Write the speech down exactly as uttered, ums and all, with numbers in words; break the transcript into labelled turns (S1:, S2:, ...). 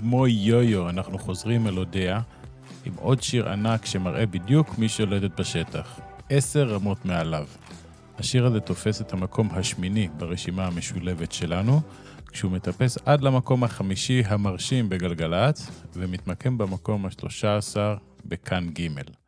S1: כמו יו-יו, אנחנו חוזרים אל אודיה, עם עוד שיר ענק שמראה בדיוק מי שולטת בשטח. עשר רמות מעליו. השיר הזה תופס את המקום השמיני ברשימה המשולבת שלנו, כשהוא מטפס עד למקום החמישי המרשים בגלגלת, ומתמקם במקום ה-שלוש עשרה בכאן ג'.